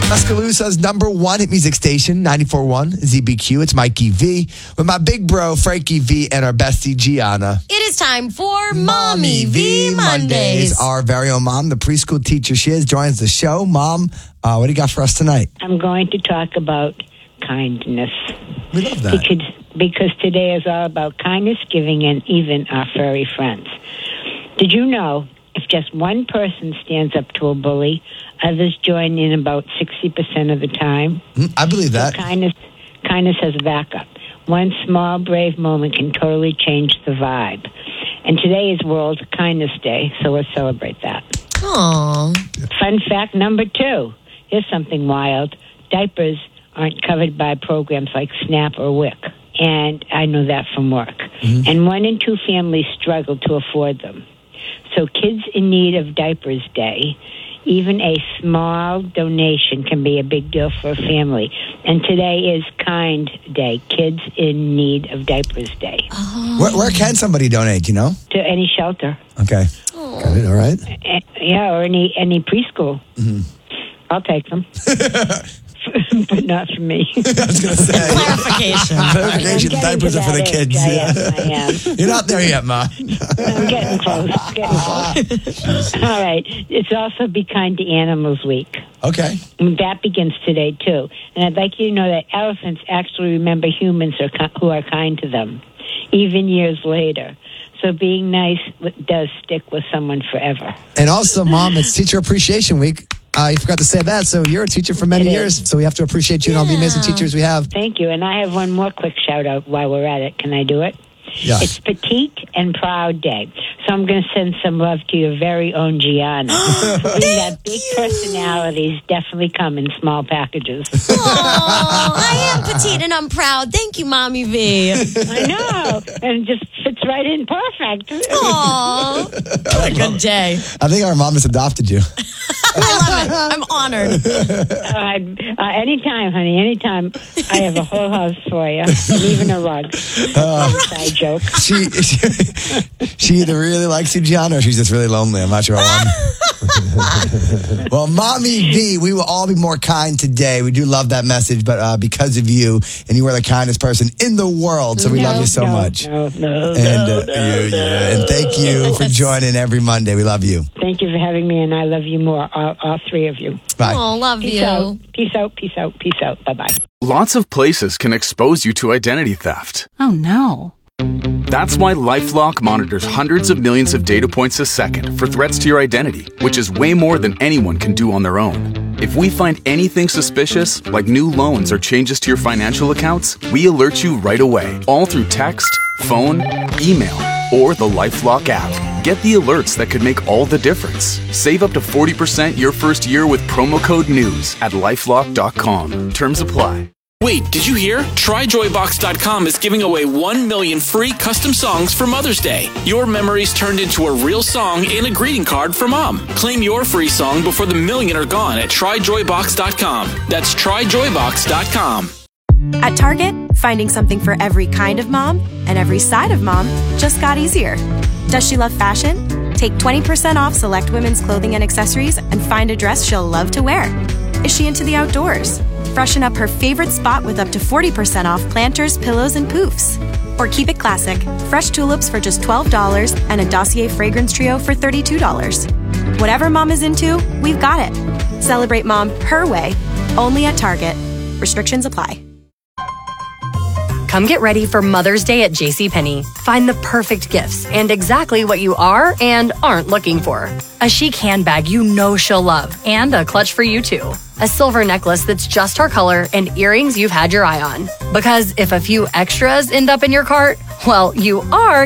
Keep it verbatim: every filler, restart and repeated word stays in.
Tuscaloosa's number one hit music station, ninety-four point one Z B Q. It's Mikey V with my big bro, Frankie V, and our bestie, Gianna. It is time for Mommy V Mondays. Our very own mom, the preschool teacher she is, joins the show. Mom, uh, what do you got for us tonight? I'm going to talk about kindness. We love that. Because, because today is all about kindness, giving, and even our furry friends. Did you know if just one person stands up to a bully, others join in about sixty percent of the time? Mm, I believe that. So kindness, kindness has backup. One small, brave moment can totally change the vibe. And today is World Kindness Day, so let's celebrate that. Aww. Fun fact number two. Here's something wild. Diapers aren't covered by programs like SNAP or WIC. And I know that from work. Mm-hmm. And one in two families struggle to afford them. So Kids in Need of Diapers Day, even a small donation can be a big deal for a family. And today is Kind Day, Kids in Need of Diapers Day. Oh. Where, where can somebody donate, you know? To any shelter. Okay. Oh. Got it, all right. Uh, yeah, or any, any preschool. Mm-hmm. I'll take them. But not for me. I was going to say. Clarification. Clarification, the diapers are for the kids. I am, I am. You're not there yet, Ma. I'm getting close. Getting close. All right. It's also Be Kind to Animals Week. Okay. And that begins today, too. And I'd like you to know that elephants actually remember humans are ki- who are kind to them, even years later. So being nice does stick with someone forever. And also, Mom, it's Teacher Appreciation Week. I uh, forgot to say that. So you're a teacher for many It years. is. So we have to appreciate you Yeah. and all the amazing teachers we have. Thank you. And I have one more quick shout out while we're at it. Can I do it? Yes. It's Petite and Proud Day. So I'm going to send some love to your very own Gianna. Something that big personalities definitely come in small packages. Aw, I am petite and I'm proud. Thank you, Mommy V. I know. And it just fits right in perfect. Aw, what a good day. I think our mom has adopted you. I love it. I'm honored. Uh, uh, anytime, honey, anytime. I have a whole house for you. And even a rug. Uh, Side joke. She, she she either really likes you, Gianna, or she's just really lonely. I'm not sure one. Well, Mommy V, we will all be more kind today. We do love that message, but uh, because of you, and you are the kindest person in the world, so we no, love you so no, much. No, no, and, uh, no, yeah, no, yeah. And thank you for joining every Monday. We love you. Thank you for having me, and I love you more, all, all three of you. Bye. Oh, love Peace you. out. Peace out, peace out, peace out. Bye-bye. Lots of places can expose you to identity theft. Oh, no. That's why LifeLock monitors hundreds of millions of data points a second for threats to your identity, which is way more than anyone can do on their own. If we find anything suspicious, like new loans or changes to your financial accounts, we alert you right away, all through text, phone, email, or the LifeLock app. Get the alerts that could make all the difference. Save up to forty percent your first year with promo code NEWS at lifelock dot com. Terms apply. Wait, did you hear? Try Joy Box dot com is giving away one million free custom songs for Mother's Day. Your memories turned into a real song and a greeting card for Mom. Claim your free song before the million are gone at Try Joy Box dot com. That's Try Joy Box dot com. At Target, finding something for every kind of mom and every side of mom just got easier. Does she love fashion? Take twenty percent off select women's clothing and accessories and find a dress she'll love to wear. Is she into the outdoors? Freshen up her favorite spot with up to forty percent off planters, pillows, and poofs. Or keep it classic. Fresh tulips for just twelve dollars and a Dossier fragrance trio for thirty-two dollars. Whatever mom is into, we've got it. Celebrate mom her way, only at Target. Restrictions apply. Come get ready for Mother's Day at JCPenney. Find the perfect gifts and exactly what you are and aren't looking for. A chic handbag you know she'll love and a clutch for you too. A silver necklace that's just her color and earrings you've had your eye on. Because if a few extras end up in your cart, well, you are